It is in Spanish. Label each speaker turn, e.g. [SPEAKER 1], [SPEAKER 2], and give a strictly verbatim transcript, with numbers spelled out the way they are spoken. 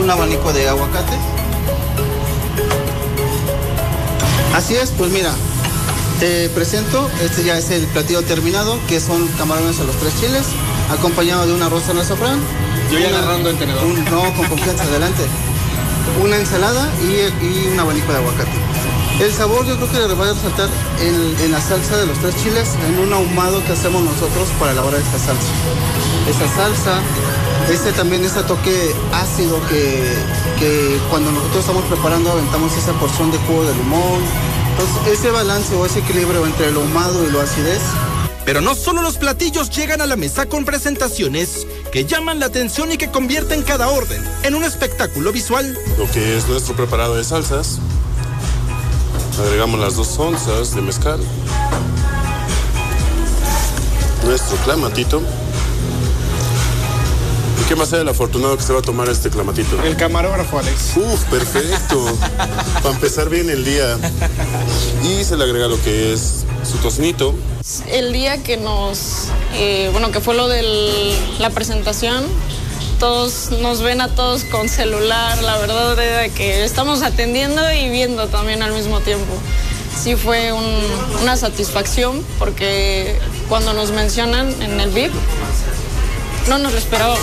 [SPEAKER 1] un abanico de aguacate. Así es, pues mira, te presento, este ya es el platillo terminado, que son camarones a los tres chiles, acompañado de una arroz al azafrán.
[SPEAKER 2] Yo ya agarrando el tenedor.
[SPEAKER 1] Un, no, con confianza, adelante. Una ensalada y, y un abanico de aguacate. El sabor yo creo que le va a resaltar en, en la salsa de los tres chiles, en un ahumado que hacemos nosotros para elaborar esta salsa. Esa salsa, este también ese toque ácido que, que cuando nosotros estamos preparando aventamos esa porción de jugo de limón. Entonces ese balance o ese equilibrio entre lo ahumado y lo acidez.
[SPEAKER 3] Pero no solo los platillos llegan a la mesa con presentaciones que llaman la atención y que convierten cada orden en un espectáculo visual.
[SPEAKER 4] Lo que es nuestro preparado de salsas. Agregamos las dos onzas de mezcal. Nuestro clamatito. ¿Y qué más hay del afortunado que se va a tomar este clamatito?
[SPEAKER 2] El camarógrafo, Alex.
[SPEAKER 4] Uf, perfecto. Para empezar bien el día. Y se le agrega lo que es su tocinito.
[SPEAKER 5] El día que nos, eh, bueno, que fue lo de la presentación, todos nos ven a todos con celular, la verdad es que estamos atendiendo y viendo también al mismo tiempo. Sí fue un, una satisfacción porque cuando nos mencionan en el V I P, no nos lo esperábamos.